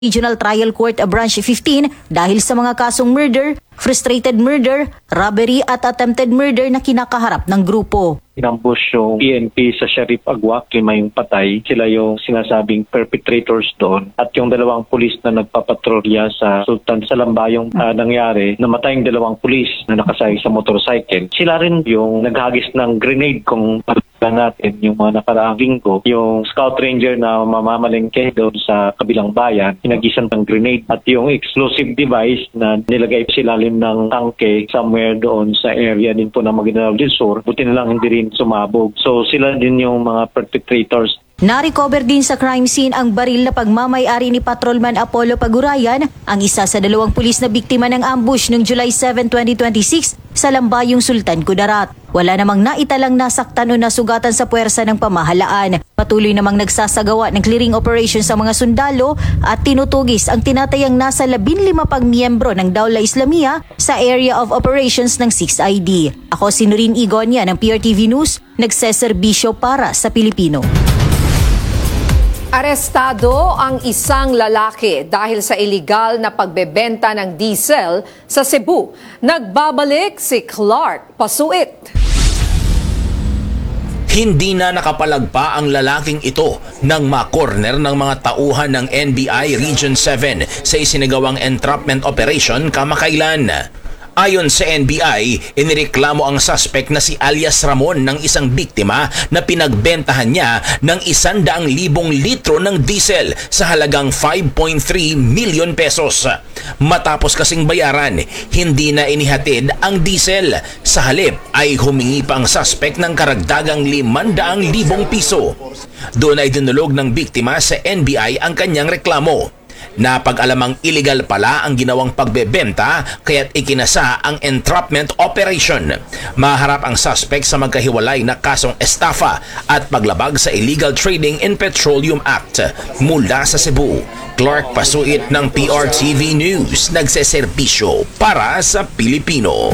Regional Trial Court Branch 15 dahil sa mga kasong murder, frustrated murder, robbery at attempted murder na kinakaharap ng grupo. Inambush yung PNP sa Sheriff Agwak, 5 yung patay. Sila yung sinasabing perpetrators doon. At yung 2 pulis na nagpapatrolya sa Sultan sa Lambayong nangyari, namatay yung 2 pulis na nakasakay sa motorcycle. Sila rin yung naghagis ng grenade kung natin yung mga nakaraang linggo. Yung scout ranger na mamamalengke doon sa kabilang bayan, hinagisan ng grenade. At yung explosive device na nilagay sa ilalim ng tangke somewhere doon sa area din po ng Maguindanao del Sur, buti na lang hindi rin sumabog. So sila din yung mga perpetrators. Na-recover din sa crime scene ang baril na pagmamay-ari ni Patrolman Apollo Pagurayan, ang isa sa 2 pulis na biktima ng ambush noong July 7, 2026 sa Lambayong Sultan Kudarat. Wala namang naitalang nasaktan o nasugatan sa puwersa ng pamahalaan. Patuloy namang nagsasagawa ng clearing operation sa mga sundalo at tinutugis ang tinatayang nasa 15 pang miyembro ng Dawla Islamia sa Area of Operations ng 6ID. Ako si Nurin Igonia ng PRTV News, nagseserbisyo para sa Pilipino. Arestado ang isang lalaki dahil sa iligal na pagbebenta ng diesel sa Cebu. Nagbabalik si Clark Pasuit. Hindi na nakapalagpa ang lalaking ito nang makorner ng mga tauhan ng NBI Region 7 sa isinagawang entrapment operation kamakailan. Ayon sa NBI, inireklamo ang suspect na si alias Ramon ng isang biktima na pinagbentahan niya ng 100,000 litro ng diesel sa halagang 5.3 million pesos. Matapos kasing bayaran, hindi na inihatid ang diesel. Sa halip ay humingi pa ang suspect ng karagdagang 500,000 piso. Doon ay dinulog ng biktima sa NBI ang kanyang reklamo. Napag-alamang illegal pala ang ginawang pagbebenta kaya't ikinasa ang entrapment operation. Maharap ang suspect sa magkahiwalay na kasong estafa at paglabag sa Illegal Trading in Petroleum Act. Mula sa Cebu, Clark Pasuit ng PRTV News, nagseserbisyo para sa Pilipino.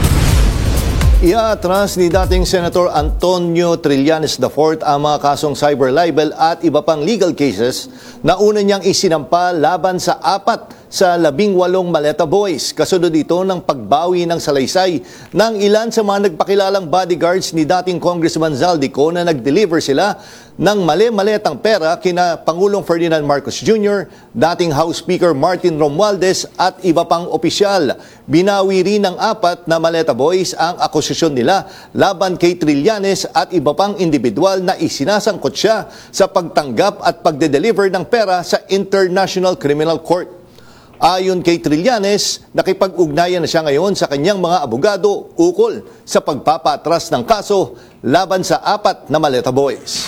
Iatras ni dating Senator Antonio Trillanes IV ang mga kasong cyber libel at iba pang legal cases na una niyang isinampa laban sa 4 sa 18 Maleta Boys. Kasunod ito ng pagbawi ng salaysay ng ilan sa mga nagpakilalang bodyguards ni dating Congressman Zaldico na nag-deliver sila ng mali-maletang pera kina Pangulong Ferdinand Marcos Jr., dating House Speaker Martin Romualdez at iba pang opisyal. Binawi rin ng 4 na Maleta Boys ang akusasyon nila laban kay Trillanes at iba pang individual na isinasangkot siya sa pagtanggap at pagde-deliver ng pera sa International Criminal Court. Ayon kay Trillanes, nakipag-ugnayan na siya ngayon sa kanyang mga abogado ukol sa pagpapatras ng kaso laban sa 4 na Maleta Boys.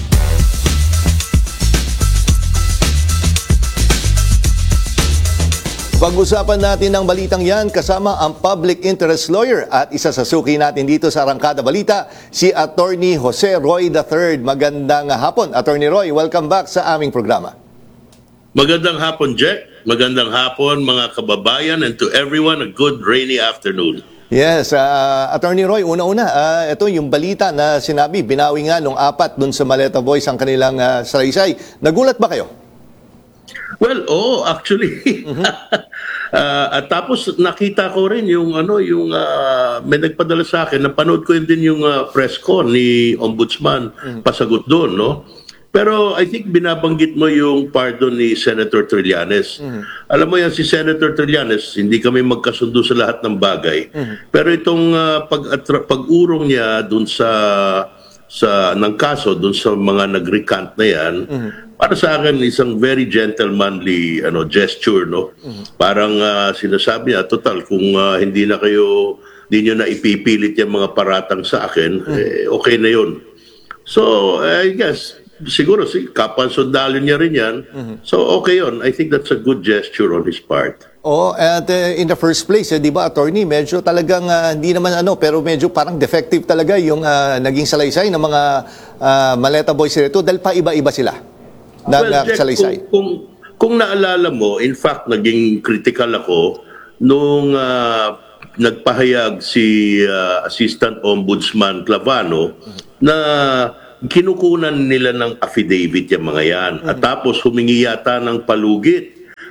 Pag-usapan natin ang balitang yan kasama ang public interest lawyer at isa sa suki natin dito sa Arangkada Balita, si Attorney Jose Roy III. Magandang hapon, Attorney Roy. Welcome back sa aming programa. Magandang hapon, Jack. Magandang hapon, mga kababayan, and to everyone, a good rainy afternoon. Yes, Attorney Roy, una-una, ito yung balita na sinabi, binawi nga nung 4 dun sa Maleta Boys ang kanilang salaysay. Nagulat ba kayo? Well, actually. At tapos nakita ko rin yung may nagpadala sa akin, napanood ko din yung press con ni Ombudsman pasagot doon, no? Pero I think binabanggit mo yung pardon ni Senator Trillanes. Alam mo yan, si Senator Trillanes, hindi kami magkasundo sa lahat ng bagay. Pero itong pag-urong niya dun ng kaso, dun sa mga nag-recant na yan, para sa akin isang very gentlemanly gesture, no? Parang sinasabi niya, total, kung hindi nyo na ipipilit yung mga paratang sa akin, okay na yun. So, I guess, siguro kapwa sundalo niya rin yan. So, okay yun. I think that's a good gesture on his part. At in the first place, di ba, Attorney, medyo talagang hindi naman pero medyo parang defective talaga yung naging salaysay ng mga Maleta Boys nito dahil pa iba-iba sila. Jack, kung naalala mo, in fact, naging critical ako nung nagpahayag si Assistant Ombudsman Clavano na kinukunan nila ng affidavit yung mga yan. At tapos humingi yata ng palugit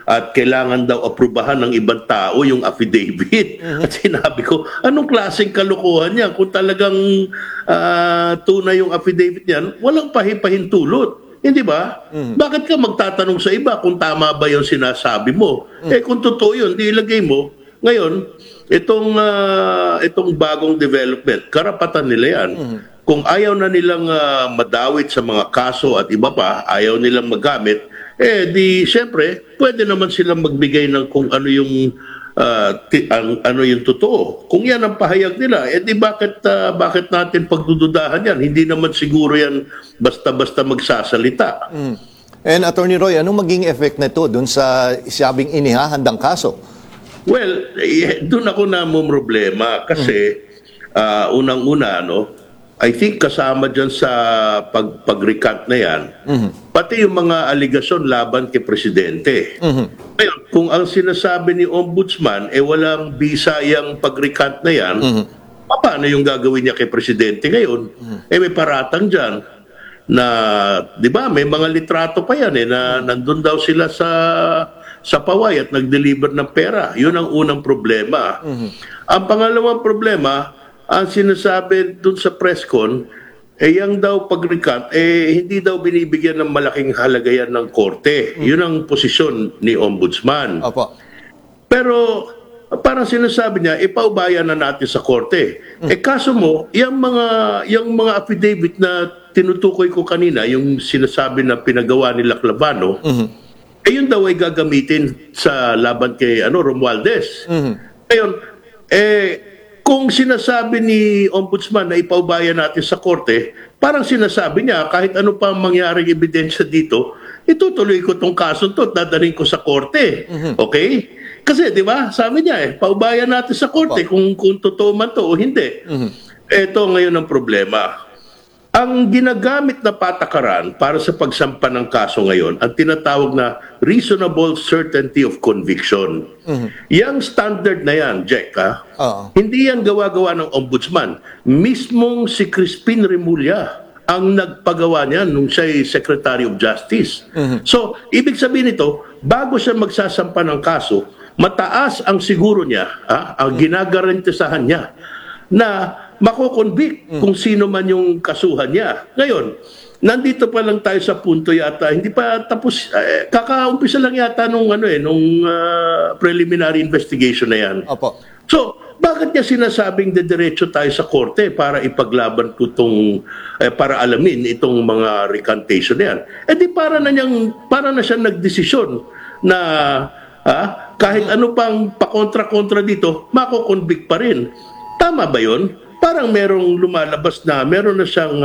at kailangan daw aprubahan ng ibang tao yung affidavit. At sinabi ko, anong klaseng kalokohan yan? Kung talagang tunay yung affidavit niyan, walang pahipahintulot. Hindi ba? Bakit ka magtatanong sa iba kung tama ba yung sinasabi mo? Kung totoo yun, di ilagay mo. Ngayon, itong bagong development, karapatan nila yan. Kung ayaw na nilang madawit sa mga kaso at iba pa, ayaw nilang magamit, di siyempre, pwede naman silang magbigay ng kung ano yung ano yung totoo. Kung yan ang pahayag nila, di bakit natin pagdududahan yan? Hindi naman siguro yan basta-basta magsasalita. And Attorney Roy, anong maging effect nito dun sa sabing inihahandang kaso? Well, doon ako na problema kasi unang-una, I think kasama dyan sa pag-recant na yan, pati yung mga aligasyon laban kay Presidente. Ngayon, kung ang sinasabi ni Ombudsman, walang bisa yung pag-recant na yan, paano yung gagawin niya kay Presidente ngayon? May paratang dyan na, di ba, may mga litrato pa yan na nandun daw sila sa paway at nag-deliver ng pera. Yun ang unang problema. Ang pangalawang problema, ang sinasabi dun sa presscon, yang daw pag-recant, hindi daw binibigyan ng malaking halagayan ng korte. Yun ang posisyon ni Ombudsman. Opo. Pero parang sinasabi niya, ipaubayan na natin sa korte. Kaso mo, yung mga affidavit na tinutukoy ko kanina, yung sinasabi na pinagawa ni Laclabano, yun daw ay gagamitin sa laban kay Romualdez. Ngayon, kung sinasabi ni Ombudsman na ipaubayan natin sa korte, parang sinasabi niya, kahit ano pa mangyaring ebidensya dito, itutuloy ko tong kaso to at dadalhin ko sa korte. Okay? Kasi, di ba, sabi niya paubayan natin sa korte kung totoo man to o hindi. Ito ngayon ang problema. Ang ginagamit na patakaran para sa pagsampa ng kaso ngayon, ang tinatawag na reasonable certainty of conviction. Yang standard na yan, Jack, hindi yan gawa-gawa ng Ombudsman. Mismong si Crispin Remulla ang nagpagawa niyan nung siya'y Secretary of Justice. So, ibig sabihin nito, bago siya magsasampa ng kaso, mataas ang siguro niya, ang ginagarantisahan niya, na mako-convict kung sino man yung kasuhan niya. Ngayon, nandito pa lang tayo sa punto yata, hindi pa tapos, kakaumpisa lang yata nung preliminary investigation na yan. Opo. So, bakit niya sinasabing dediretso tayo sa korte para ipaglaban ko para alamin itong mga recantation na yan? Di para na siya nagdesisyon na kahit ano pang pakontra-kontra dito, mako-convict pa rin. Tama ba yun? Parang merong lumalabas na meron na siyang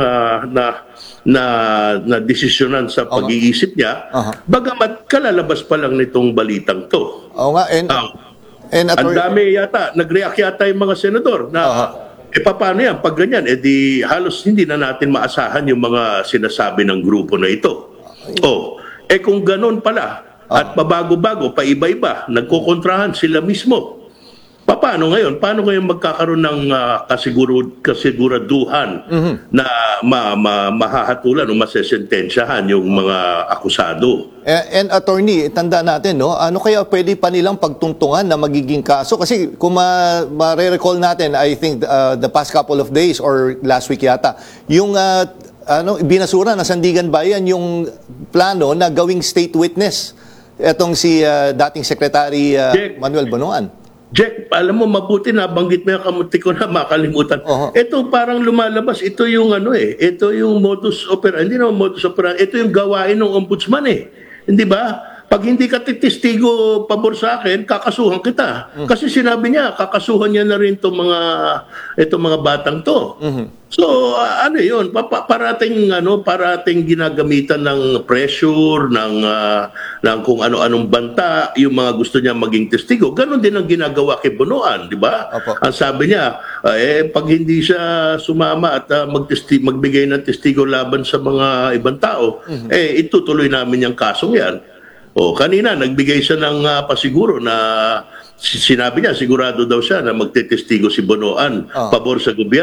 na desisyonan sa pag-iisip niya, bagamat kalalabas pa lang nitong balitang to. Oo nga, ang dami yata, nag-react yata yung mga senador na paano yan? Pag ganyan, di halos hindi na natin maasahan yung mga sinasabi ng grupo na ito. Kung ganun pala, at pabago-bago, paiba-iba, nagkokontrahan sila mismo. Paano ngayon? Paano ngayon magkakaroon ng kasiguraduhan na mahahatulan o masesentensyahan yung mga akusado? And attorney, tanda natin, ano kaya pwede pa nilang pagtuntungan na magiging kaso? Kasi kung ma-recall natin, I think the past couple of days or last week yata, yung binasura na Sandigan Bayan yung plano na gawing state witness. Etong si dating Secretary Manuel Bonoan. Jack, alam mo, mabuti na banggit mo yung kamunti ko na makalimutan. Ito parang lumalabas, ito yung ito yung modus operandi, hindi naman modus operandi, ito yung gawain ng Ombudsman Hindi ba? Pag hindi ka testigo pabor sa akin, kakasuhan kita. Kasi sinabi niya, kakasuhan niya na rin itong mga batang to. So, yun, parating ginagamitan ng pressure, ng kung ano-anong banta, yung mga gusto niya maging testigo. Ganon din ang ginagawa kay Bonoan, di ba? Ang sabi niya, pag hindi siya sumama at magbigay ng testigo laban sa mga ibang tao, itutuloy namin yung kasong yan. Kanina, nagbigay siya ng pasiguro na sinabi niya, sigurado daw siya na magtetestigo si Bonoan pabor sa gobyerno.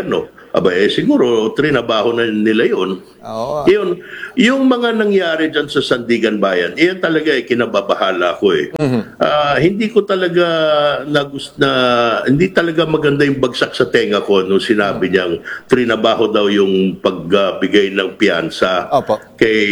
siguro trinabaho na nila yun. Oo. Yun, yung mga nangyari dyan sa Sandigan Bayan, iyan talaga kinababahala ko eh. Hindi ko talaga hindi talaga maganda yung bagsak sa tenga ko nung sinabi niyang trinabaho daw yung pagbigay ng piyansa Opo. kay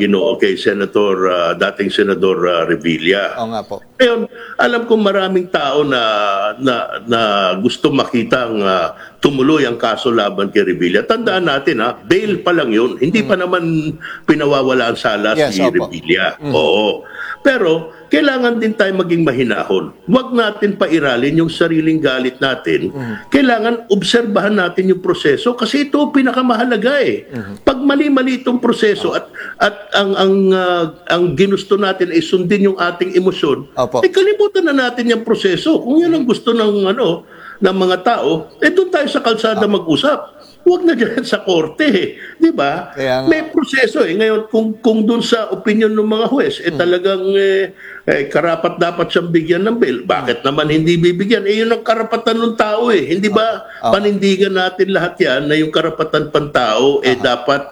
dating Senador Revilla. Oo nga po. Ngayon, alam ko maraming tao na gusto makitang tumuloy ang kaso laban kay Revilla. Tandaan natin bail pa lang yun. Hindi pa naman pinawawala ang sala Yes, si opo. Revilla. Oo. Pero kailangan din tayo maging mahinahon. Huwag natin pairalin yung sariling galit natin. Kailangan obserbahan natin yung proseso kasi ito pinakamahalaga eh. Pag mali-mali itong proseso at ang ginusto natin ay sundin yung ating emosyon, Opo. kalimutan na natin yung proseso. Kung yan ang gusto ng mga tao, doon tayo sa kalsada mag-usap. Huwag na dyan sa korte, di ba? Kaya nga. May proseso Ngayon, kung doon sa opinion ng mga huwes, talagang karapat dapat siyang bigyan ng bail. Bakit naman hindi bibigyan? Yun ang karapatan ng tao Hindi ba panindigan natin lahat yan na yung karapatan pantao dapat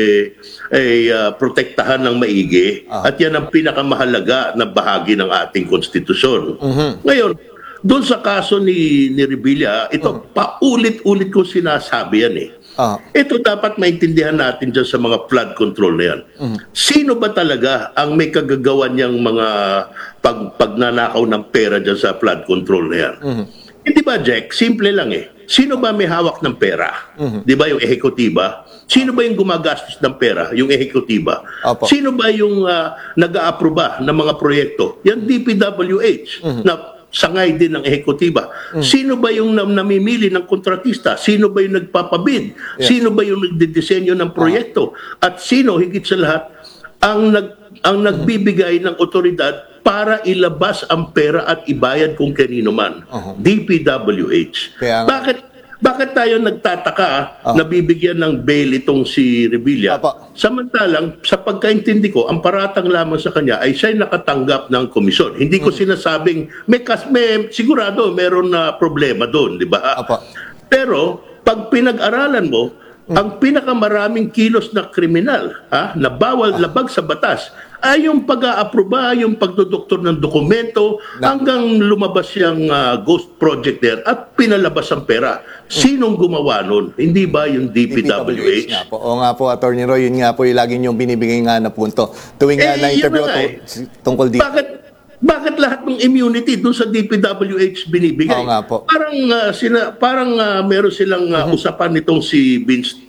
protektahan ng maigi. At yan ang pinakamahalaga na bahagi ng ating konstitusyon. Ngayon, doon sa kaso ni Revilla, ito paulit-ulit ko sinasabi yan Ito dapat maintindihan natin dyan sa mga flood control na yan. Sino ba talaga ang may kagagawan niyang mga pagnanakaw ng pera dyan sa flood control na yan? Hindi ba, Jack? Simple lang Sino ba may hawak ng pera? Di ba yung ehekutiba? Sino ba yung gumagastos ng pera? Yung ehekutiba. Opo. Sino ba yung nag-aaproba ng mga proyekto? Yan DPWH na sangay din ng ehekutiba. Sino ba yung namimili ng kontratista? Sino ba yung nagpapabid? Sino ba yung nagdidisenyo ng proyekto? At sino, higit sa lahat, ang nagbibigay ng otoridad para ilabas ang pera at ibayad kung kanino man? DPWH. Kaya nga. Bakit tayo nagtataka na bibigyan ng bail itong si Revilla? Apo. Samantalang, sa pagkaintindi ko, ang paratang lamang sa kanya ay siya'y nakatanggap ng komisyon. Hindi ko sinasabing, sigurado meron na problema doon, di ba? Apo. Pero, pag pinag-aralan mo, ang pinakamaraming kilos na kriminal na bawal labag sa batas ay yung pag-aaproba, yung pagdodoktor ng dokumento hanggang lumabas yung ghost project there at pinalabas ang pera. Sinong gumawa nun? Hindi ba yung DPWH? nga po. O nga po, Attorney Roy, yun nga po yung lagi niyong binibigay nga na punto. Tuwing na-interview yun na tungkol dito. Bakit lahat ng immunity doon sa DPWH binibigay? Oo nga po. Parang meron silang usapan nitong si Vince,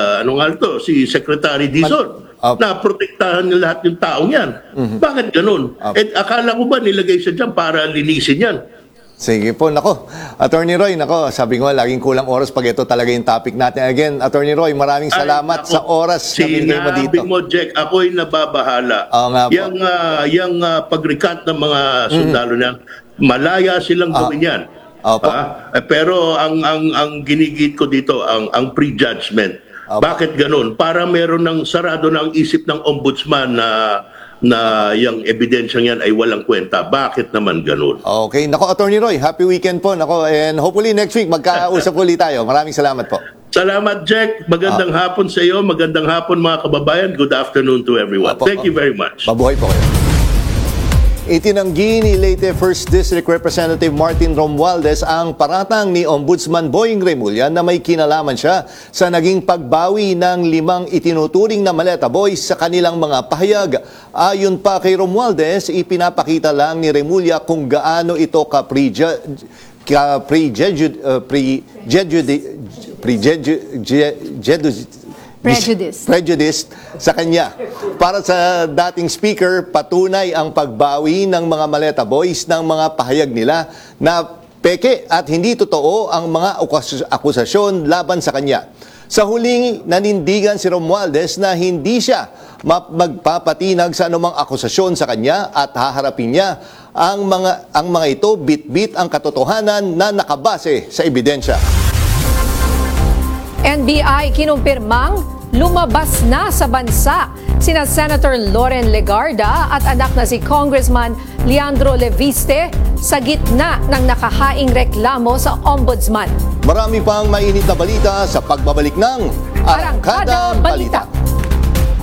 si Secretary Dizon na protektahan ng lahat yung taong yan. Bakit ganun? Akala ko ba nilagay siya dyan para linisin yan? Sige po, nako. Attorney Roy, nako, sabi ko laging kulang oras pag ito talaga yung topic natin. Again, Attorney Roy, maraming salamat sa oras na binigay mo dito. Sinabi mo, Jack, ako'y nababahala. Oo nga po. Yung pag-recant ng mga sundalo niyan, malaya silang gawin yan. Opo. Pero ang ginigit ko dito, ang prejudgment. Opo. Bakit ganun? Para meron ng sarado na ang isip ng ombudsman na yung ebidensya yan ay walang kwenta. Bakit naman ganun? Okay, nako, Attorney Roy, happy weekend po. Nako, and hopefully next week magkausap ulit tayo. Maraming salamat po. Salamat, Jack. Magandang hapon sa iyo. Magandang hapon, mga kababayan. Good afternoon to everyone. Opo. Thank you very much. Mabuhay po kayo. Itinanggi ni Leyte 1st District Representative Martin Romualdez ang paratang ni Ombudsman Boying Remulla na may kinalaman siya sa naging pagbawi ng 5 itinuturing na maleta boys sa kanilang mga pahayag. Ayon pa kay Romualdez, ipinapakita lang ni Remulla kung gaano ito prejudiced sa kanya. Para sa dating speaker, patunay ang pagbawi ng mga maleta boys ng mga pahayag nila na peke at hindi totoo ang mga akusasyon laban sa kanya. Sa huling nanindigan si Romualdez na hindi siya magpapatinag sa anumang akusasyon sa kanya at haharapin niya ang mga ito bit-bit ang katotohanan na nakabase sa ebidensya. NBI kinumpirmang lumabas na sa bansa sina Senator Loren Legarda at anak na si Congressman Leandro Leviste sa gitna ng nakahaing reklamo sa Ombudsman. Marami pang mainit na balita sa pagbabalik ng Arangkada Balita.